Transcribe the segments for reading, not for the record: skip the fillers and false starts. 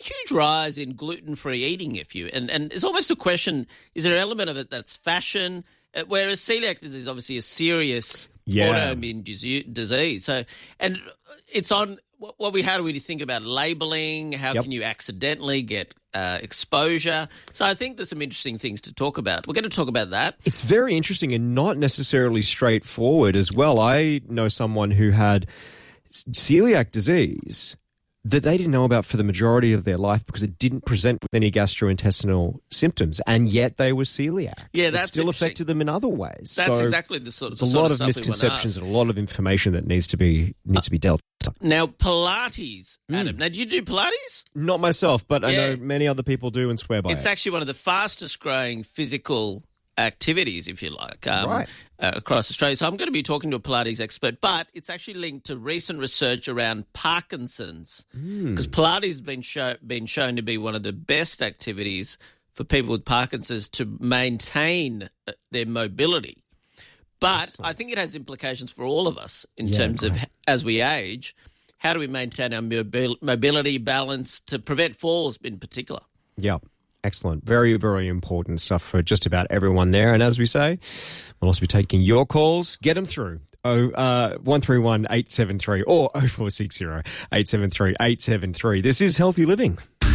huge rise in gluten-free eating, and it's almost a question, is there an element of it that's fashion, whereas celiac disease is obviously a serious autoimmune disease. So, and it's on how do we think about labeling? How can you accidentally get exposure? So I think there's some interesting things to talk about. We're going to talk about that. It's very interesting and not necessarily straightforward as well. I know someone who had celiac disease that they didn't know about for the majority of their life because it didn't present with any gastrointestinal symptoms, and yet they were celiac. Yeah, that's it still affected them in other ways. That's exactly the sort of There's a lot of misconceptions and a lot of information that needs to be dealt with. Now, Pilates, Adam. Now, do you do Pilates? Not myself, but I know many other people do and swear by it. It's actually one of the fastest growing physical activities, if you like, across Australia. So I'm going to be talking to a Pilates expert, but it's actually linked to recent research around Parkinson's, because Pilates has been shown to be one of the best activities for people with Parkinson's to maintain their mobility. But excellent. I think it has implications for all of us in terms of, as we age, how do we maintain our mobility balance to prevent falls in particular? Yeah. Excellent. Very, very important stuff for just about everyone there. And as we say, we'll also be taking your calls. Get them through. 131 873 or 0460 873 873. This is Healthy Living.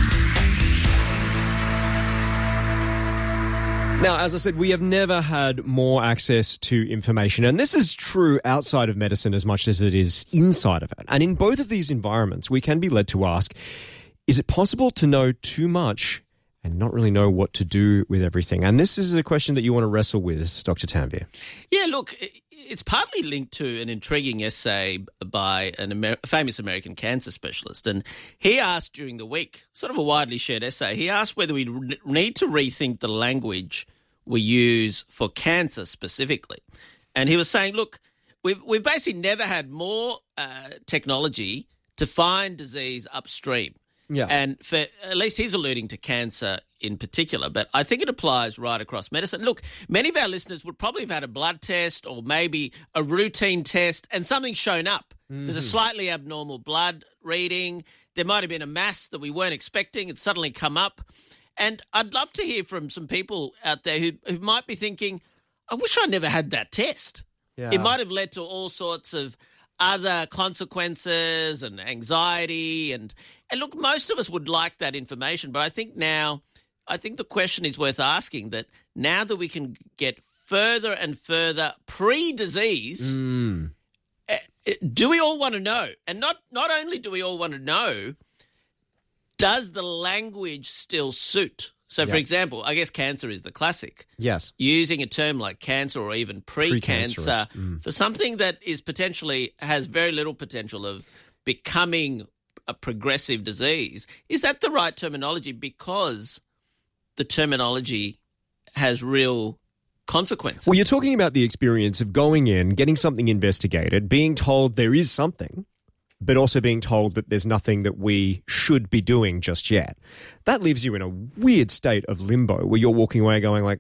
Now, as I said, we have never had more access to information, and this is true outside of medicine as much as it is inside of it. And in both of these environments, we can be led to ask, is it possible to know too much and not really know what to do with everything? And this is a question that you want to wrestle with, Dr. Tanvir. Yeah, look, it's partly linked to an intriguing essay by a famous American cancer specialist. And he asked during the week, sort of a widely shared essay, he asked whether we need to rethink the language we use for cancer specifically. And he was saying, look, we've basically never had more technology to find disease upstream. Yeah. And for at least he's alluding to cancer in particular, but I think it applies right across medicine. Look, many of our listeners would probably have had a blood test or maybe a routine test and something's shown up. There's a slightly abnormal blood reading. There might have been a mass that we weren't expecting. It's suddenly come up. And I'd love to hear from some people out there who might be thinking, I wish I never had that test. Yeah. It might have led to all sorts of other consequences and anxiety. And look, most of us would like that information, but I think the question is worth asking, that now that we can get further and further pre-disease, do we all want to know? And not only do we all want to know, does the language still suit? So, for example, I guess cancer is the classic. Yes. Using a term like cancer or even pre-cancer for something that is potentially has very little potential of becoming a progressive disease. Is that the right terminology? Because the terminology has real consequences. Well, you're talking about the experience of going in, getting something investigated, being told there is something, but also being told that there's nothing that we should be doing just yet. That leaves you in a weird state of limbo where you're walking away going like,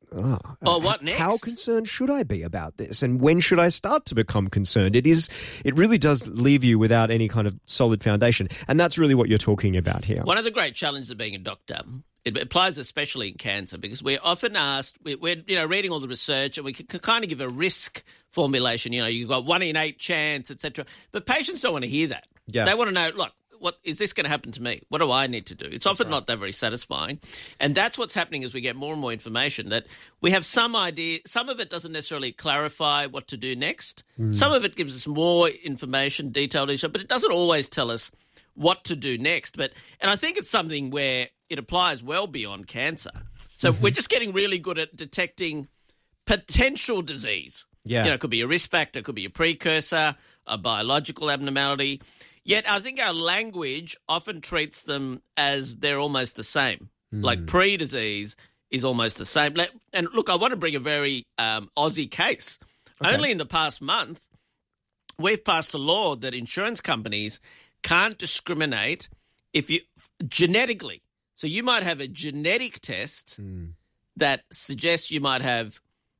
what next? How concerned should I be about this? And when should I start to become concerned? It really does leave you without any kind of solid foundation. And that's really what you're talking about here. One of the great challenges of being a doctor, it applies especially in cancer, because we're often asked, we're reading all the research and we can kind of give a risk formulation. You've got 1 in 8 chance, etc. But patients don't want to hear that. Yeah. They want to know, look, what is this going to happen to me? What do I need to do? It's often not that very satisfying. And that's what's happening as we get more and more information, that we have some idea. Some of it doesn't necessarily clarify what to do next. Some of it gives us more information, detailed information, but it doesn't always tell us what to do next. And I think it's something where it applies well beyond cancer. So we're just getting really good at detecting potential disease. Yeah. It could be a risk factor, it could be a precursor, a biological abnormality. Yet I think our language often treats them as they're almost the same. Like pre-disease is almost the same. And look, I want to bring a very Aussie case. Okay. Only in the past month, we've passed a law that insurance companies can't discriminate if you genetically. So you might have a genetic test that suggests you might have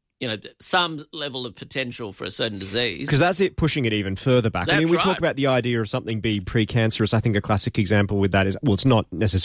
some level of potential for a certain disease. Because that's it, pushing it even further back. That's we talk about the idea of something being precancerous. I think a classic example with that is, well, it's not necessarily